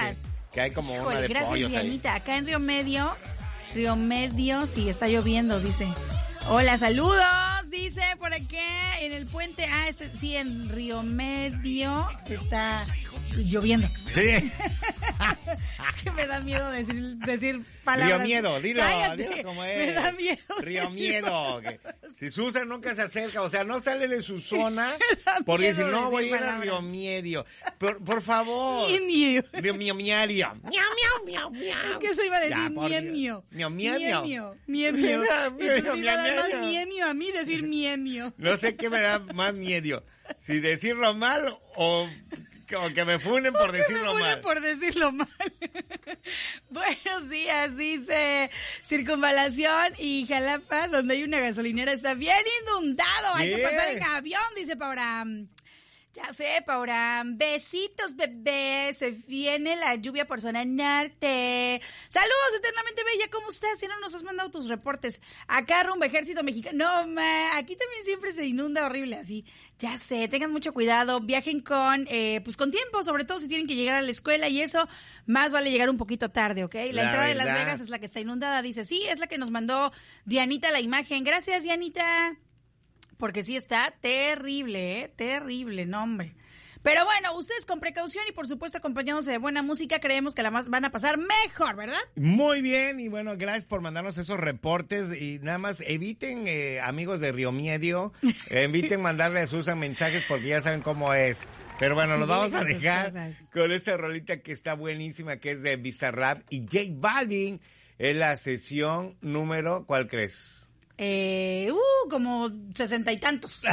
días. Que hay como Híjole, una de gracias, pollos Dianita. ahí. Acá en Río Medio, sí, está lloviendo, dice. Hola, saludos, dice por acá en el puente. Sí, en Río Medio se está lloviendo. Sí. Es que me da miedo decir palabras. Río Miedo, dilo como es. Me da miedo. Río Miedo. Que si Susan nunca se acerca, o sea, no sale de su zona, da porque miedo si no voy a ir a palabras. Río Miedo. Por favor. Mienio. Río Miario. Es que se iba a decir mienio. Mienio. Mienio. Entonces me iba a dar más Mienio. mienio a mí decir mienio. No sé qué me da más miedo. Si decirlo mal o que me funen por decirlo mal. Por decirlo mal. Buenos días, dice Circunvalación y Jalapa, donde hay una gasolinera, está bien inundado. Hay que Bien. pasar en avión, dice Paura. Ya sé, Paura. Besitos, bebé. Se viene la lluvia por zona norte. Saludos, eternamente bella. ¿Cómo estás? Si no nos has mandado tus reportes. Acá rumbo Ejército Mexicano. No, aquí también siempre se inunda horrible así. Ya sé, tengan mucho cuidado. Viajen con tiempo, sobre todo si tienen que llegar a la escuela y eso. Más vale llegar un poquito tarde, ¿ok? La entrada de Las Vegas es la que está inundada. Dice, sí, es la que nos mandó Dianita la imagen. Gracias, Dianita. Porque sí está terrible, terrible, no hombre. Pero bueno, ustedes con precaución y por supuesto acompañándose de buena música, creemos que la van a pasar mejor, ¿verdad? Muy bien, y bueno, gracias por mandarnos esos reportes y nada más eviten, amigos de Río Medio, eviten mandarle a Susan mensajes porque ya saben cómo es. Pero bueno, los vamos a dejar con esa rolita que está buenísima, que es de Bizarrap y J Balvin. Es la sesión número, ¿cuál crees? Como 60 y tantos.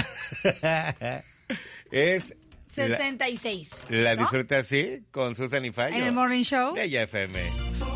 Es 66. La ¿no? disfruta así con Susan y Fallo. En el Morning Show. De Ella FM.